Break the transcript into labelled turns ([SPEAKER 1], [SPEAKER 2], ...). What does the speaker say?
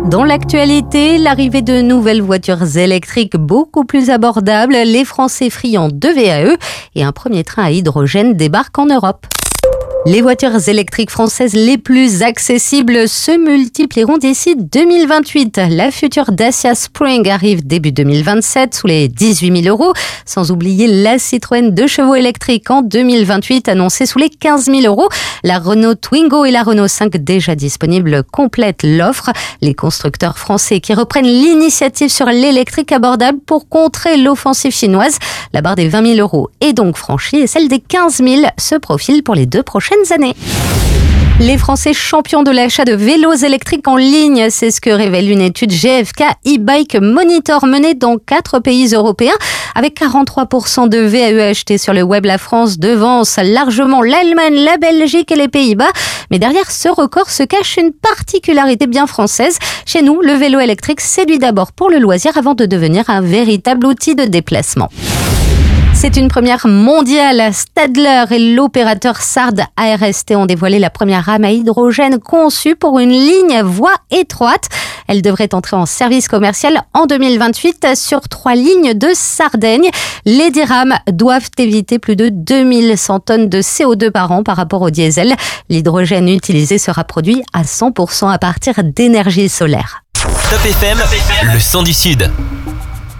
[SPEAKER 1] Dans l'actualité, l'arrivée de nouvelles voitures électriques beaucoup plus abordables, les Français friands de VAE et un premier train à hydrogène débarque en Europe. Les voitures électriques françaises les plus accessibles se multiplieront d'ici 2028. La future Dacia Spring arrive début 2027 sous les 18 000 €, sans oublier la Citroën 2 chevaux électrique en 2028 annoncée sous les 15 000 €. La Renault Twingo et la Renault 5 déjà disponibles complètent l'offre. Les constructeurs français qui reprennent l'initiative sur l'électrique abordable pour contrer l'offensive chinoise. La barre des 20 000 € est donc franchie et celle des 15 000 se profile pour les 2 prochaines années. Les Français champions de l'achat de vélos électriques en ligne, c'est ce que révèle une étude GfK e-Bike Monitor menée dans 4 pays européens. Avec 43% de VAE achetés sur le web, la France devance largement l'Allemagne, la Belgique et les Pays-Bas. Mais derrière ce record se cache une particularité bien française. Chez nous, le vélo électrique séduit d'abord pour le loisir avant de devenir un véritable outil de déplacement. C'est une première mondiale. Stadler et l'opérateur Sard ARST ont dévoilé la première rame à hydrogène conçue pour une ligne voie étroite. Elle devrait entrer en service commercial en 2028 sur 3 lignes de Sardaigne. Les 10 rames doivent éviter plus de 2100 tonnes de CO2 par an par rapport au diesel. L'hydrogène utilisé sera produit à 100% à partir d'énergie solaire.
[SPEAKER 2] Top FM, le son du Sud.